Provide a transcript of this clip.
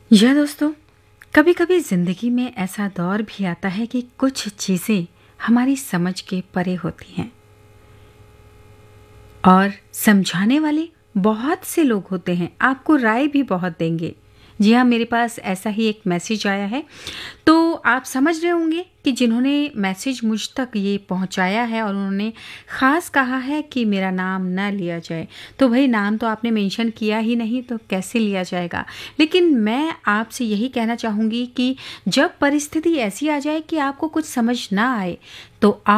यह दोस्तों, कभी-कभी ज़िंदगी में ऐसा दौर भी आता है कि कुछ चीज़ें हमारी समझ के परे होती हैं और समझाने वाले बहुत से लोग होते हैं, आपको राय भी बहुत देंगे। जी हाँ, मेरे पास ऐसा ही एक मैसेज आया है। तो आप समझ रहे होंगे कि जिन्होंने मैसेज मुझ तक ये पहुँचाया है और उन्होंने ख़ास कहा है कि मेरा नाम ना लिया जाए। तो भई नाम तो आपने मेंशन किया ही नहीं तो कैसे लिया जाएगा? लेकिन मैं आपसे यही कहना चाहूँगी कि जब परिस्थिति ऐसी आ जाए कि आपको कुछ समझ ना आए, तो